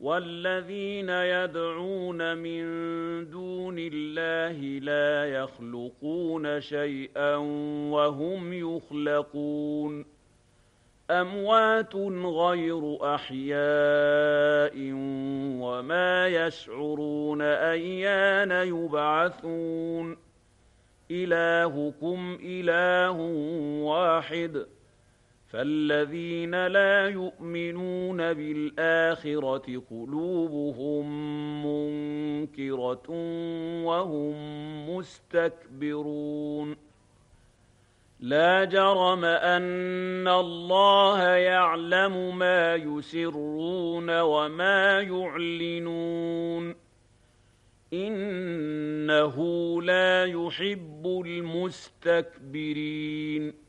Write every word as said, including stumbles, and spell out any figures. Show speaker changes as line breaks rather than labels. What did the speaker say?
وَالَّذِينَ يَدْعُونَ مِن دُونِ اللَّهِ لَا يَخْلُقُونَ شَيْئًا وَهُمْ يُخْلَقُونَ أَمْوَاتٌ غَيْرُ أَحْيَاءٍ وَمَا يَشْعُرُونَ أَيَّانَ يُبْعَثُونَ إِلَٰهُكُمْ إِلَٰهٌ وَاحِدٌ فَالَّذِينَ لَا يُؤْمِنُونَ بِالْآخِرَةِ قُلُوبُهُم مُّنكِرَةٌ وَهُم مُّسْتَكْبِرُونَ لَا جَرَمَ أَنَّ اللَّهَ يَعْلَمُ مَا يُسِرُّونَ وَمَا يُعْلِنُونَ إِنَّهُ لَا يُحِبُّ الْمُسْتَكْبِرِينَ